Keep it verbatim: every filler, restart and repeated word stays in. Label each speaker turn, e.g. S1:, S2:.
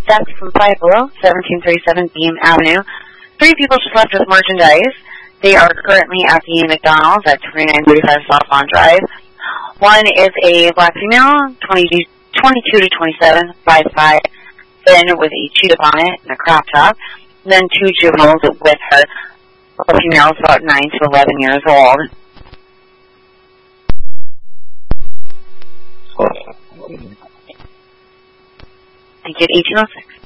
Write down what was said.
S1: That's from Five Below, seventeen thirty-seven Beam Avenue. Three people just left with merchandise. They are currently at the McDonald's at twenty-nine thirty-five South Lawn Drive. One is a black female, twenty-two to twenty-seven, five five, thin with a cheetah bonnet and a crop top. And then two juveniles with her. A female is about nine to eleven years old. Thank you at eighteen oh six.